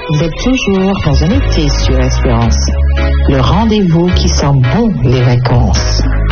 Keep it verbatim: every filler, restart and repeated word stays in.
Vous êtes toujours dans un été sur Espérance. Le rendez-vous qui sent bon les vacances.